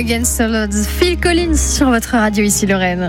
Against All Odds, Phil Collins sur votre radio ici Lorraine.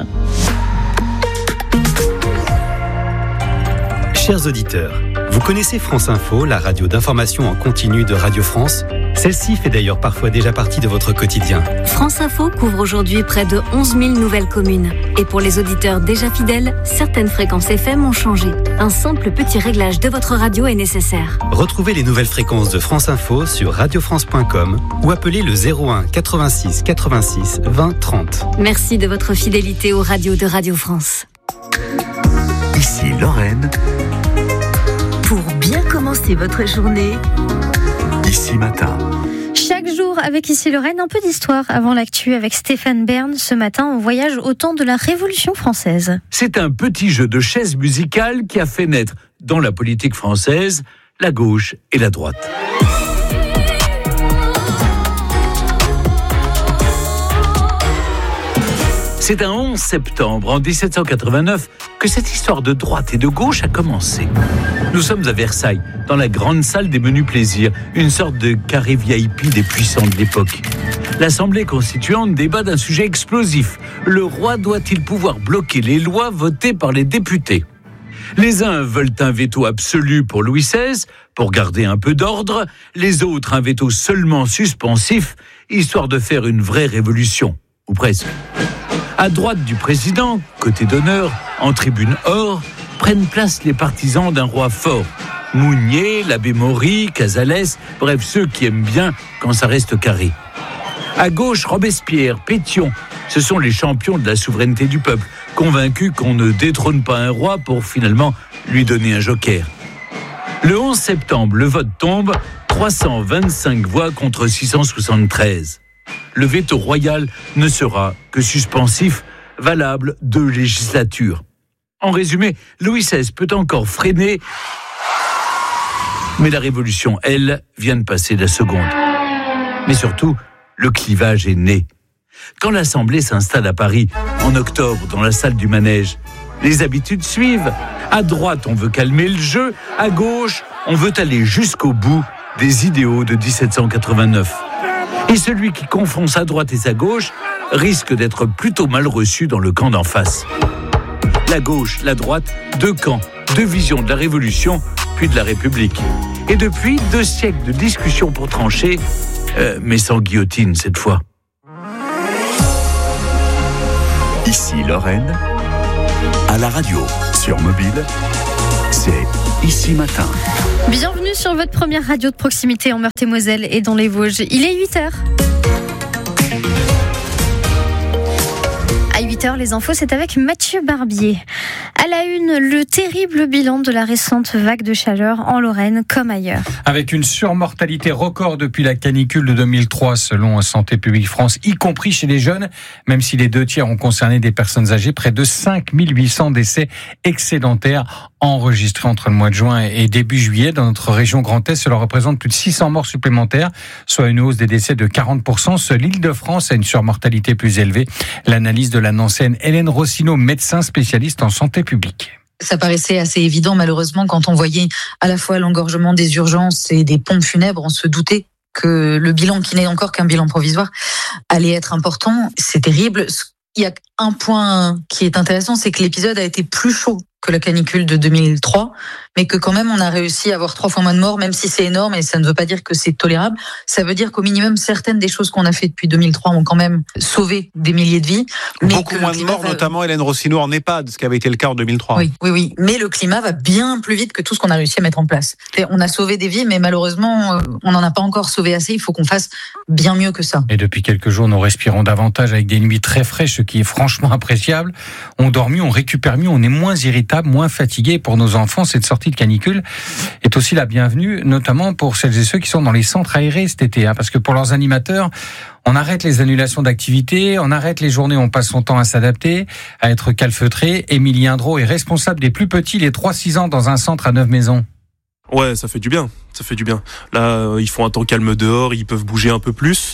Chers auditeurs, vous connaissez France Info, la radio d'information en continu de Radio France? Celle-ci fait d'ailleurs parfois déjà partie de votre quotidien. France Info couvre aujourd'hui près de 11 000 nouvelles communes. Et pour les auditeurs déjà fidèles, certaines fréquences FM ont changé. Un simple petit réglage de votre radio est nécessaire. Retrouvez les nouvelles fréquences de France Info sur radiofrance.com ou appelez le 01 86 86 20 30. Merci de votre fidélité aux radios de Radio France. Ici Lorraine. Pour bien commencer votre journée, Ici Matin. Chaque jour avec ici Lorraine, un peu d'histoire avant l'actu avec Stéphane Bern. Ce matin, on voyage au temps de la Révolution française. C'est un petit jeu de chaises musicales qui a fait naître, dans la politique française, la gauche et la droite. C'est un 11 septembre, en 1789, que cette histoire de droite et de gauche a commencé. Nous sommes à Versailles, dans la grande salle des menus plaisirs, une sorte de carré VIP des puissants de l'époque. L'Assemblée constituante débat d'un sujet explosif. Le roi doit-il pouvoir bloquer les lois votées par les députés ? Les uns veulent un veto absolu pour Louis XVI, pour garder un peu d'ordre, les autres un veto seulement suspensif, histoire de faire une vraie révolution, ou presque. À droite du président, côté d'honneur, en tribune or, prennent place les partisans d'un roi fort. Mounier, l'abbé Maury, Casales, bref, ceux qui aiment bien quand ça reste carré. À gauche, Robespierre, Pétion, ce sont les champions de la souveraineté du peuple, convaincus qu'on ne détrône pas un roi pour finalement lui donner un joker. Le 11 septembre, le vote tombe, 325 voix contre 673. Le veto royal ne sera que suspensif, valable 2 législatures. En résumé, Louis XVI peut encore freiner, mais la Révolution, elle, vient de passer la seconde. Mais surtout, le clivage est né. Quand l'Assemblée s'installe à Paris, en octobre, dans la salle du Manège, les habitudes suivent. À droite, on veut calmer le jeu. À gauche, on veut aller jusqu'au bout des idéaux de 1789. Et celui qui confond sa droite et sa gauche risque d'être plutôt mal reçu dans le camp d'en face. La gauche, la droite, 2 camps, 2 visions de la Révolution, puis de la République. Et depuis, 2 siècles de discussions pour trancher, mais sans guillotine cette fois. Ici Lorraine. À la radio, sur mobile, c'est Ici Matin. Bienvenue sur votre première radio de proximité en Meurthe-et-Moselle et dans les Vosges. Il est 8h. À 8h, les infos, c'est avec Mathieu Barbier. À la une, le terrible bilan de la récente vague de chaleur en Lorraine comme ailleurs. Avec une surmortalité record depuis la canicule de 2003 selon Santé publique France, y compris chez les jeunes, même si les 2/3 ont concerné des personnes âgées, près de 5800 décès excédentaires enregistrés entre le mois de juin et début juillet dans notre région Grand Est. Cela représente plus de 600 morts supplémentaires, soit une hausse des décès de 40%. Seule l'Île-de-France a une surmortalité plus élevée. L'analyse de la Nancéenne Hélène Rossineau, médecin spécialiste en santé publique. Ça paraissait assez évident, malheureusement, quand on voyait à la fois l'engorgement des urgences et des pompes funèbres, on se doutait que le bilan, qui n'est encore qu'un bilan provisoire, allait être important. C'est terrible. Il y a un point qui est intéressant, c'est que l'épisode a été plus chaud que la canicule de 2003, mais que quand même on a réussi à avoir 3 fois moins de morts, même si c'est énorme, et ça ne veut pas dire que c'est tolérable. Ça veut dire qu'au minimum, certaines des choses qu'on a fait depuis 2003 ont quand même sauvé des milliers de vies. Mais beaucoup moins de morts, notamment Hélène Rossineau en EHPAD, ce qui avait été le cas en 2003. Oui. Mais le climat va bien plus vite que tout ce qu'on a réussi à mettre en place. On a sauvé des vies, mais malheureusement, on n'en a pas encore sauvé assez. Il faut qu'on fasse bien mieux que ça. Et depuis quelques jours, nous respirons davantage avec des nuits très fraîches, ce qui est franchement appréciable. On dort mieux, on récupère mieux, on est moins irritable, moins fatigué. Pour nos enfants, cette sortie de canicule est aussi la bienvenue, notamment pour celles et ceux qui sont dans les centres aérés cet été, parce que pour leurs animateurs, on arrête les annulations d'activités, on arrête les journées où on passe son temps à s'adapter, à être calfeutré. Émilie Indro est responsable des plus petits, les 3-6 ans, dans un centre à Neuve-Maisons. Ouais, ça fait du bien. Là, ils font un temps calme dehors, ils peuvent bouger un peu plus.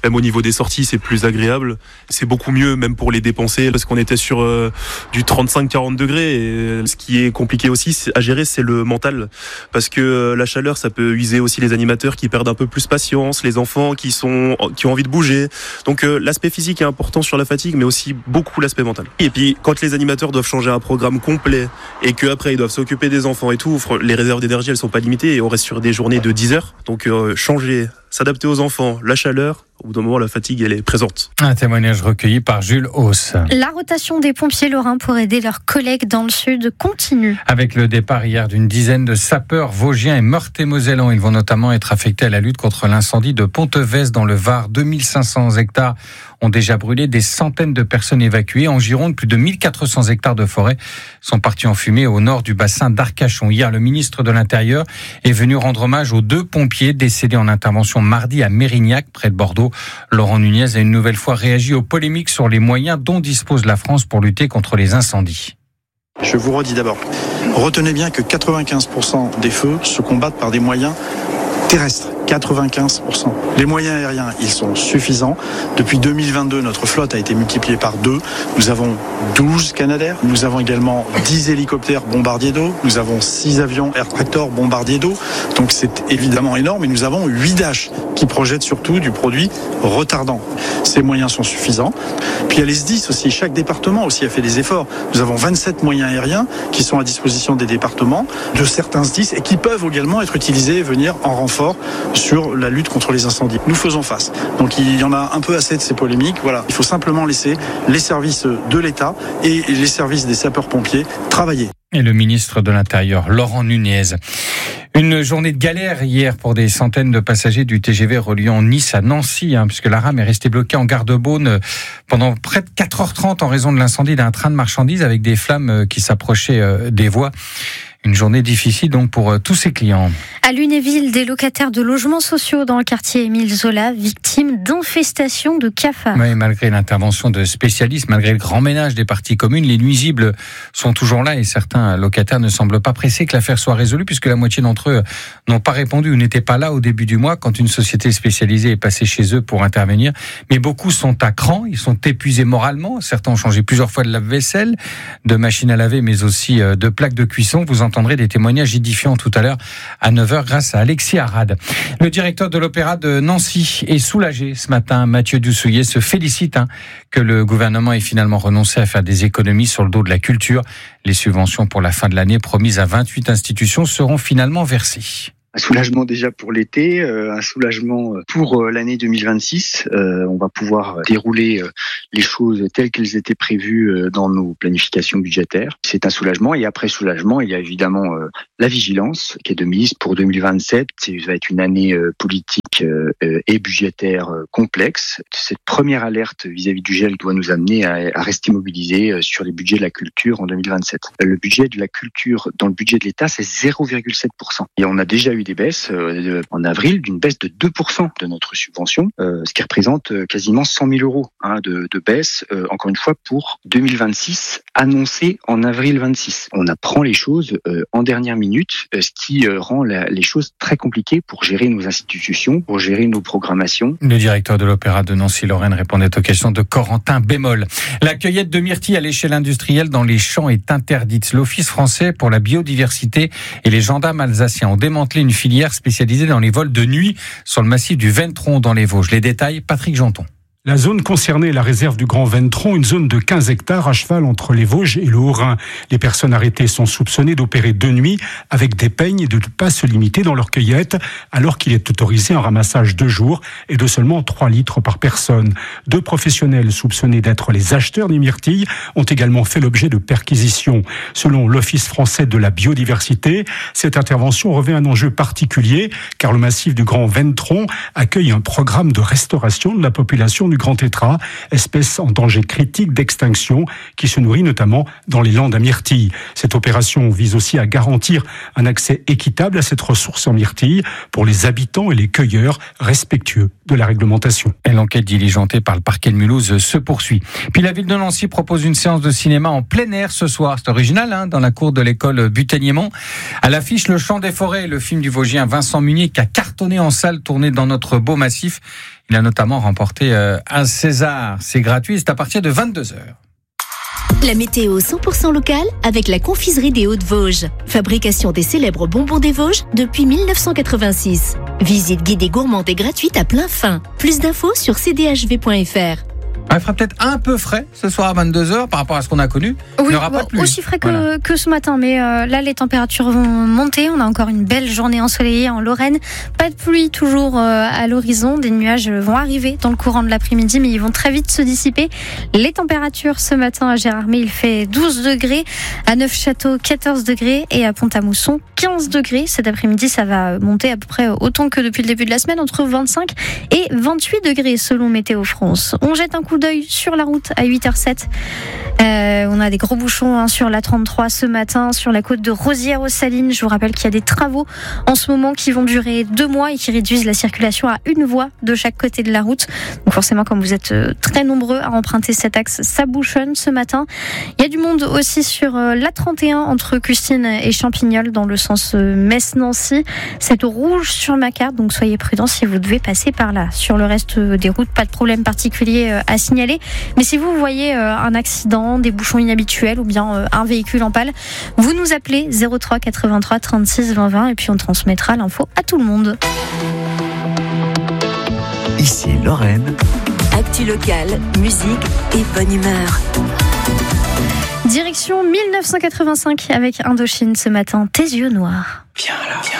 Même au niveau des sorties, c'est plus agréable. C'est beaucoup mieux, même pour les dépenser, parce qu'on était sur du 35-40 degrés. Et ce qui est compliqué aussi à gérer, c'est le mental. Parce que la chaleur, ça peut user aussi les animateurs qui perdent un peu plus patience, les enfants qui ont envie de bouger. Donc l'aspect physique est important sur la fatigue, mais aussi beaucoup l'aspect mental. Et puis quand les animateurs doivent changer un programme complet et qu'après ils doivent s'occuper des enfants et tout, les réserves d'énergie elles sont pas limitées et on reste sur des journées de 10 heures. Donc changer, s'adapter aux enfants, la chaleur, au bout d'un moment la fatigue elle est présente. Un témoignage recueilli par Jules Hauss. La rotation des pompiers lorrains pour aider leurs collègues dans le sud continue. Avec le départ hier d'une dizaine de sapeurs vosgiens et meurthe-et-mosellans, ils vont notamment être affectés à la lutte contre l'incendie de Pontevès dans le Var. 2500 hectares ont déjà brûlé, des centaines de personnes évacuées. En Gironde, plus de 1400 hectares de forêt sont partis en fumée au nord du bassin d'Arcachon. Hier, le ministre de l'Intérieur est venu rendre hommage aux 2 pompiers décédés en intervention mardi à Mérignac, près de Bordeaux. Laurent Nunez a une nouvelle fois réagi aux polémiques sur les moyens dont dispose la France pour lutter contre les incendies. Je vous redis d'abord, retenez bien que 95% des feux se combattent par des moyens terrestres. 95%. Les moyens aériens, ils sont suffisants. Depuis 2022, notre flotte a été multipliée par 2. Nous avons 12 Canadair. Nous avons également 10 hélicoptères bombardiers d'eau. Nous avons 6 avions Air Tractor bombardiers d'eau. Donc c'est évidemment énorme. Et nous avons 8 Dash qui projettent surtout du produit retardant. Ces moyens sont suffisants. Puis il y a les SDIS aussi. Chaque département aussi a fait des efforts. Nous avons 27 moyens aériens qui sont à disposition des départements, de certains SDIS, et qui peuvent également être utilisés et venir en renfort sur la lutte contre les incendies. Nous faisons face. Donc il y en a un peu assez de ces polémiques. Voilà, il faut simplement laisser les services de l'État et les services des sapeurs-pompiers travailler. Et le ministre de l'Intérieur, Laurent Nunez. Une journée de galère hier pour des centaines de passagers du TGV reliant Nice à Nancy, puisque la rame est restée bloquée en gare de Beaune pendant près de 4h30 en raison de l'incendie d'un train de marchandises avec des flammes qui s'approchaient des voies. Une journée difficile donc pour tous ses clients. À Lunéville, des locataires de logements sociaux dans le quartier Émile Zola, victimes d'infestations de cafards. Oui, malgré l'intervention de spécialistes, malgré le grand ménage des parties communes, les nuisibles sont toujours là et certains locataires ne semblent pas pressés que l'affaire soit résolue puisque la moitié d'entre eux n'ont pas répondu ou n'étaient pas là au début du mois quand une société spécialisée est passée chez eux pour intervenir. Mais beaucoup sont à cran, ils sont épuisés moralement. Certains ont changé plusieurs fois de lave-vaisselle, de machine à laver, mais aussi de plaques de cuisson. Vous entendrez des témoignages édifiants tout à l'heure à 9h grâce à Alexis Arad. Le directeur de l'Opéra de Nancy est soulagé ce matin. Mathieu Dussouillet se félicite que le gouvernement ait finalement renoncé à faire des économies sur le dos de la culture. Les subventions pour la fin de l'année promises à 28 institutions seront finalement versées. Un soulagement déjà pour l'été, un soulagement pour l'année 2026. On va pouvoir dérouler les choses telles qu'elles étaient prévues dans nos planifications budgétaires. C'est un soulagement et après soulagement, il y a évidemment la vigilance qui est de mise pour 2027. Ça va être une année politique et budgétaire complexe. Cette première alerte vis-à-vis du gel doit nous amener à rester mobilisés sur les budgets de la culture en 2027. Le budget de la culture dans le budget de l'État, c'est 0,7%. Et on a déjà eu des baisses en avril d'une baisse de 2% de notre subvention, ce qui représente quasiment 100 000 euros de baisse, encore une fois, pour 2026, annoncé en avril 26. On apprend les choses en dernière minute, ce qui rend les choses très compliquées pour gérer nos institutions, pour gérer nos programmations. Le directeur de l'Opéra de Nancy-Lorraine répondait aux questions de Corentin Bémol. La cueillette de myrtilles à l'échelle industrielle dans les champs est interdite. L'Office français pour la biodiversité et les gendarmes alsaciens ont démantelé une filière spécialisée dans les vols de nuit sur le massif du Ventron dans les Vosges. Les détails, Patrick Janton. La zone concernée est la réserve du Grand Ventron, une zone de 15 hectares à cheval entre les Vosges et le Haut-Rhin. Les personnes arrêtées sont soupçonnées d'opérer de nuit avec des peignes et de ne pas se limiter dans leur cueillette, alors qu'il est autorisé un ramassage de jour et de seulement 3 litres par personne. 2 professionnels soupçonnés d'être les acheteurs des myrtilles ont également fait l'objet de perquisitions. Selon l'Office français de la biodiversité, cette intervention revêt un enjeu particulier, car le massif du Grand Ventron accueille un programme de restauration de la population du Grand Tétras, espèce en danger critique d'extinction qui se nourrit notamment dans les landes à myrtilles. Cette opération vise aussi à garantir un accès équitable à cette ressource en myrtilles pour les habitants et les cueilleurs respectueux de la réglementation. Et l'enquête diligentée par le parquet de Mulhouse se poursuit. Puis la ville de Nancy propose une séance de cinéma en plein air ce soir. C'est original, dans la cour de l'école Buteignemont. À l'affiche, Le Chant des forêts, le film du Vosgien Vincent Munier qui a cartonné en salle, tourné dans notre beau massif. Il a notamment remporté un César. C'est gratuit, c'est à partir de 22h. La météo 100% locale avec la confiserie des Hauts-de-Vosges. Fabrication des célèbres bonbons des Vosges depuis 1986. Visite guidée gourmande et gratuite à plein fin. Plus d'infos sur cdhv.fr. Il fera peut-être un peu frais ce soir à 22h par rapport à ce qu'on a connu. Oui, il n'y aura pas de pluie. Aussi frais que ce matin, mais là les températures vont monter. On a encore une belle journée ensoleillée en Lorraine. Pas de pluie toujours à l'horizon. Des nuages vont arriver dans le courant de l'après-midi, mais ils vont très vite se dissiper. Les températures ce matin à Gérardmer, il fait 12 degrés. À Neufchâteau, 14 degrés. Et à Pont-à-Mousson, 15 degrés. Cet après-midi, ça va monter à peu près autant que depuis le début de la semaine, entre 25 et 28 degrés selon Météo France. On jette un coup d'œil sur la route à 8h07. On a des gros bouchons sur la 33 ce matin, sur la côte de Rosières aux Salines. Je vous rappelle qu'il y a des travaux en ce moment qui vont durer 2 mois et qui réduisent la circulation à une voie de chaque côté de la route. Donc forcément, comme vous êtes très nombreux à emprunter cet axe, ça bouchonne ce matin. Il y a du monde aussi sur la 31 entre Custine et Champignol dans le sens Metz-Nancy. C'est au rouge sur ma carte, donc soyez prudents si vous devez passer par là. Sur le reste des routes, pas de problème particulier à signaler. Mais si vous voyez un accident, des bouchons inhabituels ou bien un véhicule en panne, vous nous appelez 03 83 36 20 20 et puis on transmettra l'info à tout le monde. Ici Lorraine. Actu locale, musique et bonne humeur. Direction 1985 avec Indochine ce matin, Tes yeux noirs. Viens là.